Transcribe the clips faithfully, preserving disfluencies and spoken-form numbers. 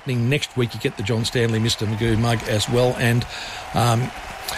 happening next week. You get the John Stanley Mister Magoo mug as well. And um,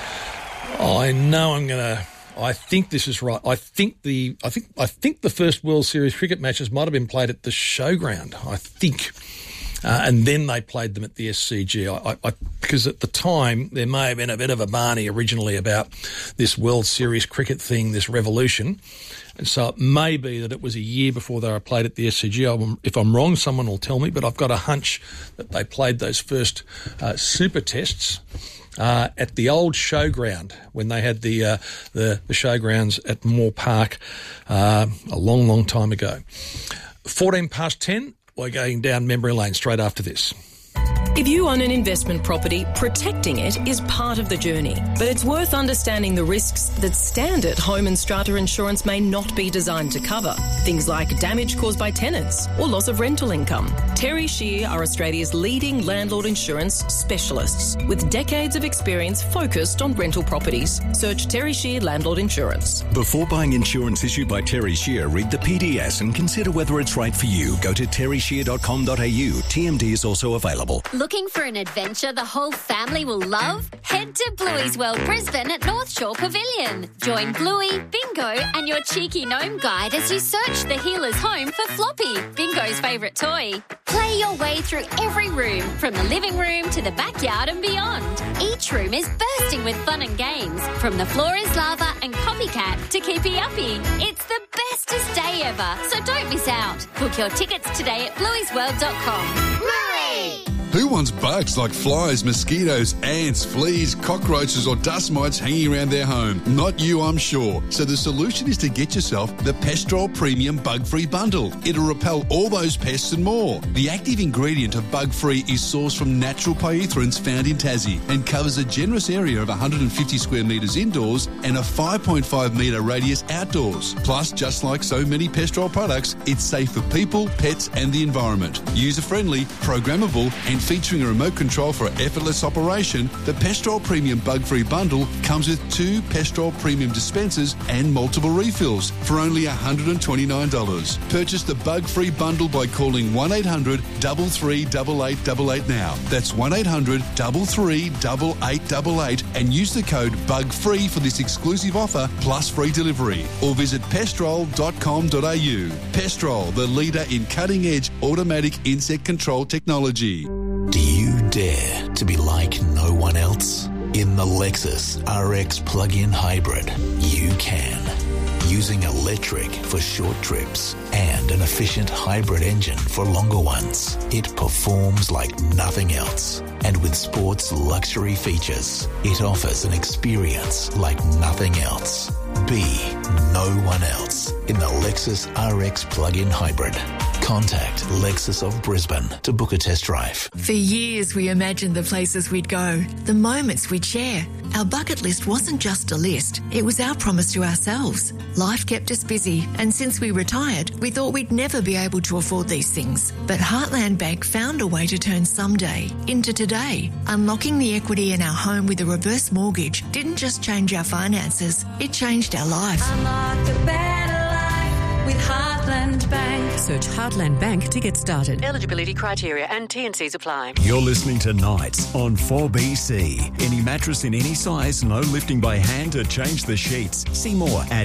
I know I'm going to... I think this is right. I think the I think I think the first World Series cricket matches might have been played at the Showground, I think. Uh, and then they played them at the S C G. I, I, I, because at the time, there may have been a bit of a barney originally about this World Series cricket thing, this revolution. And so it may be that it was a year before they were played at the S C G. I, if I'm wrong, someone will tell me, but I've got a hunch that they played those first uh, super tests uh, at the old Showground when they had the, uh, the, the Showgrounds at Moore Park uh, a long, long time ago. fourteen past ten. We're going down memory lane straight after this. If you own an investment property, protecting it is part of the journey. But it's worth understanding the risks that standard home and strata insurance may not be designed to cover. Things like damage caused by tenants or loss of rental income. Terry Shear are Australia's leading landlord insurance specialists with decades of experience focused on rental properties. Search Terry Shear Landlord Insurance. Before buying insurance issued by Terry Shear, read the P D S and consider whether it's right for you. Go to terry shear dot com dot a u. T M D is also available. Looking for an adventure the whole family will love? Head to Bluey's World Brisbane at North Shore Pavilion. Join Bluey, Bingo and your cheeky gnome guide as you search the healer's home for Floppy, Bingo's favourite toy. Play your way through every room, from the living room to the backyard and beyond. Each room is bursting with fun and games, from the floor is lava and copycat to keepy uppy. It's the bestest day ever, so don't miss out. Book your tickets today at blueys world dot com. Bluey! Who wants bugs like flies, mosquitoes, ants, fleas, cockroaches or dust mites hanging around their home? Not you, I'm sure. So the solution is to get yourself the Pestrol Premium Bug-Free Bundle. It'll repel all those pests and more. The active ingredient of Bug-Free is sourced from natural pyrethroids found in Tassie and covers a generous area of one hundred fifty square metres indoors and a five point five metre radius outdoors. Plus, just like so many Pestrol products, it's safe for people, pets and the environment. User-friendly, programmable and featuring a remote control for effortless operation, the Pestrol Premium Bug-Free Bundle comes with two Pestrol Premium dispensers and multiple refills for only one hundred twenty-nine dollars. Purchase the Bug-Free Bundle by calling one eight hundred, three three eight eight eight eight now. That's one eight hundred, three three eight eight eight eight and use the code BUGFREE for this exclusive offer plus free delivery. Or visit pestrol dot com dot a u. Pestrol, the leader in cutting-edge automatic insect control technology. Do you dare to be like no one else? In the Lexus R X plug-in hybrid, you can. Using electric for short trips and an efficient hybrid engine for longer ones, it performs like nothing else. And with sports luxury features, it offers an experience like nothing else. Be no one else in the Lexus R X plug-in hybrid. Contact Lexus of Brisbane to book a test drive. For years we imagined the places we'd go, the moments we'd share. Our bucket list wasn't just a list, it was our promise to ourselves. Life kept us busy, and since we retired, we thought we'd never be able to afford these things. But Heartland Bank found a way to turn someday into today. Unlocking the equity in our home with a reverse mortgage didn't just change our finances, it changed our life. Unlock a better life with Heartland Bank. Search Heartland Bank to get started. Eligibility criteria and T and Cs apply. You're listening to Nights on four B C. Any mattress in any size, no lifting by hand to change the sheets. See more at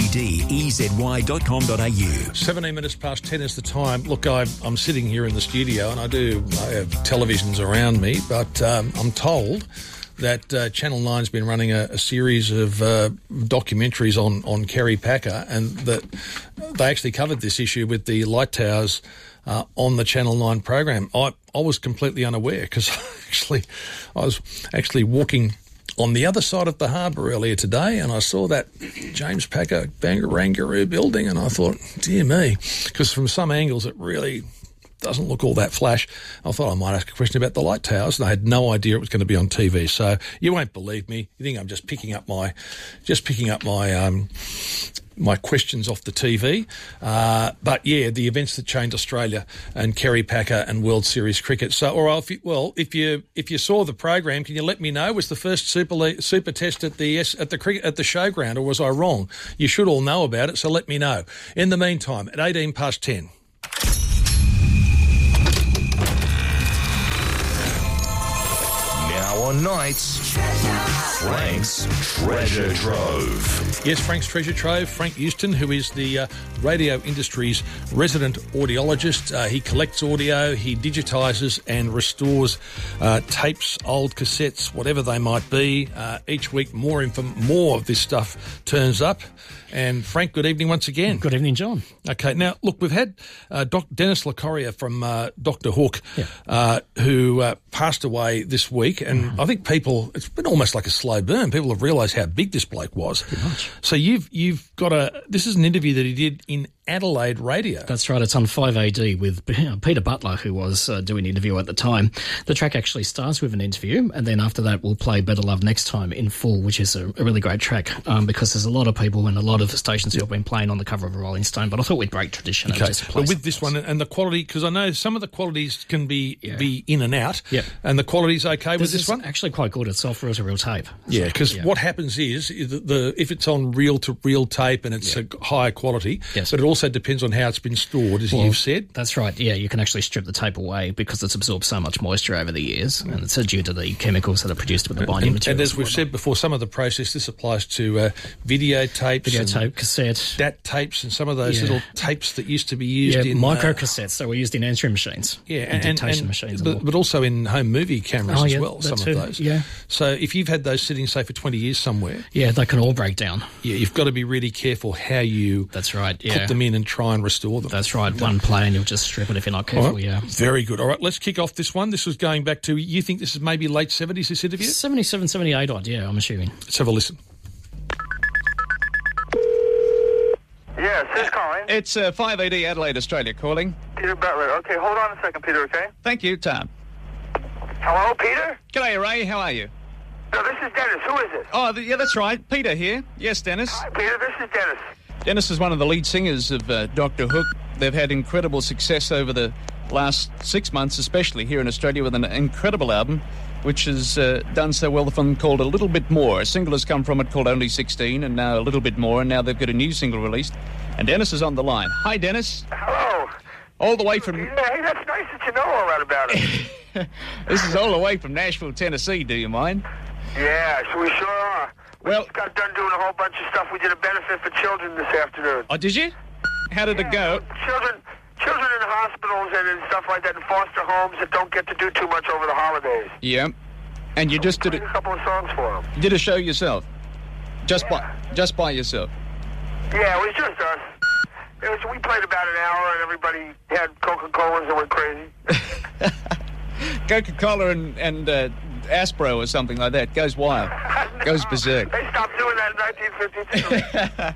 bed-ezy dot com dot a u. seventeen minutes past ten is the time. Look, I, I'm sitting here in the studio and I do I have televisions around me, but um, I'm told that uh, Channel nine's been running a, a series of uh, documentaries on, on Kerry Packer, and that they actually covered this issue with the light towers uh, on the Channel nine program. I, I was completely unaware because actually I was actually walking on the other side of the harbour earlier today and I saw that James Packer Barangaroo building and I thought, dear me, because from some angles it really doesn't look all that flash. I thought I might ask a question about the light towers, and I had no idea it was going to be on T V. So you won't believe me. You think I'm just picking up my, just picking up my, um, my questions off the T V. Uh, but yeah, the events that changed Australia and Kerry Packer and World Series cricket. So, or if you, well, if you if you saw the program, can you let me know? Was the first super Le- super test at the at the cricket at the Showground, or was I wrong? You should all know about it, so let me know. In the meantime, at eighteen past ten. On nights, Frank's Treasure Trove. Yes, Frank's Treasure Trove. Frank Houston, who is the uh, radio industry's resident audiologist. Uh, he collects audio, he digitises and restores uh, tapes, old cassettes, whatever they might be. Uh, each week more info, more of this stuff turns up. And Frank, good evening once again. Good evening, John. Okay, now, look, we've had uh, Doc Dennis LaCorria from uh, Doctor Hook, yeah. uh, who uh, passed away this week, and mm. I think people, it's been almost like a slow burn. People have realised how big this bloke was. Pretty much. So you've you've got a, this is an interview that he did in Adelaide radio. That's right, it's on five A D with Peter Butler, who was uh, doing the interview at the time. The track actually starts with an interview, and then after that we'll play Better Love Next Time in full, which is a, a really great track, um, because there's a lot of people and a lot of stations who have been playing on the cover of a Rolling Stone, but I thought we'd break tradition okay. and just play But with this one, and the quality, because I know some of the qualities can be yeah. be in and out, yep. and the quality's okay this with this one? Actually quite good. It's off reel-to-reel tape. Yeah, because yeah. what happens is, the, the if it's on reel-to-reel tape and it's yeah. a higher quality, yes. but it also depends on how it's been stored, as well, you've said. That's right, yeah. You can actually strip the tape away because it's absorbed so much moisture over the years, and it's due to the chemicals that are produced with the binding and, materials. And as we've said before, some of the process, this applies to uh, videotapes, videotape, cassette, D A T tapes, and some of those yeah. little tapes that used to be used yeah, in micro uh, cassettes that were used in answering machines, yeah, and, and dictation and, machines, but, and but also in home movie cameras oh, as yeah, well. Some too, of those, yeah. So if you've had those sitting, say, for twenty years somewhere, yeah, they can all break down. Yeah, you've got to be really careful how you. That's right. Yeah. Put them in and try and restore them. That's right. One play and you'll just strip it if you're not careful. Right. Yeah. Very good. All right, let's kick off this one. This was going back to. You think this is maybe late seventies? This interview. seventy-seven, seventy-eight odd. Yeah, I'm assuming. Let's have a listen. Yes, who's calling? It's uh, five A D Adelaide, Australia calling. Peter Butler. Okay, hold on a second, Peter, okay? Thank you, Tom. Hello, Peter? G'day, Ray. How are you? No, this is Dennis. Who is it? Oh, th- yeah, that's right. Peter here. Yes, Dennis. Hi, Peter. This is Dennis. Dennis is one of the lead singers of uh, Doctor Hook. They've had incredible success over the last six months, especially here in Australia, with an incredible album, which has uh, done so well for them, called A Little Bit More. A single has come from it called Only sixteen, and now A Little Bit More, and now they've got a new single released. And Dennis is on the line. Hi, Dennis. Hello. All the way from... Hey, that's nice that you know all that about it. This is all the way from Nashville, Tennessee. Do you mind? Yeah, so we sure are. We Well, just got done doing a whole bunch of stuff. We did a benefit for children this afternoon. Oh, did you? How did yeah, it go? Children... Children in hospitals and in stuff like that, in foster homes that don't get to do too much over the holidays. Yeah. And you so just we did played a, a couple of songs for them. did a show yourself? Just Yeah. by just by yourself? Yeah, it was just us. It was, we played about an hour, and everybody had Coca-Colas and went crazy. Coca-Cola and, and uh, Aspro or something like that. Goes wild. Goes berserk. They stopped doing that in nineteen fifty-two.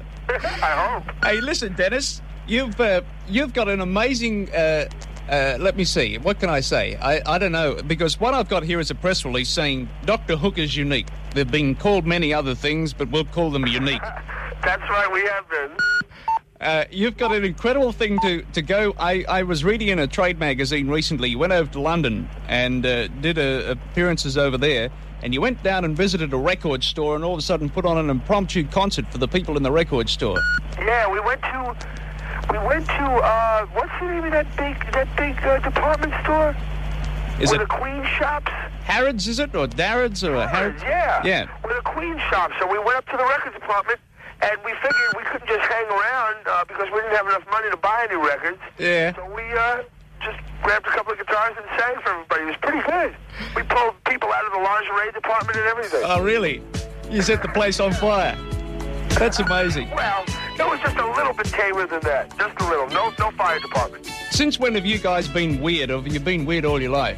I hope. Hey, listen, Dennis. You've uh, you've got an amazing... Uh, uh, let me see. What can I say? I, I don't know. Because what I've got here is a press release saying Doctor Hook is unique. They've been called many other things, but we'll call them unique. That's right, we have been. Uh, you've got an incredible thing to, to go. I, I was reading in a trade magazine recently. You went over to London and uh, did a, appearances over there, and you went down and visited a record store and all of a sudden put on an impromptu concert for the people in the record store. Yeah, we went to... We went to, uh, what's the name of that big, that big uh, department store? Is Where it the Queen shops? Harrods, is it? Or Darrods? Or a Harrods? Yeah. Yeah. Where the Queen shops. So we went up to the record department, and we figured we couldn't just hang around uh, because we didn't have enough money to buy any records. Yeah. So we uh, just grabbed a couple of guitars and sang for everybody. It was pretty good. We pulled people out of the lingerie department and everything. Oh, really? You set the place on fire. That's amazing. Well, it was just a little bit tamer than that. Just a little. No, no fire department. Since when have you guys been weird, or have you been weird all your life?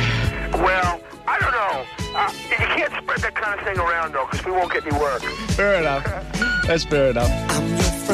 Well, I don't know. Uh, you can't spread that kind of thing around, though, because we won't get any work. Fair enough. That's fair enough. I'm your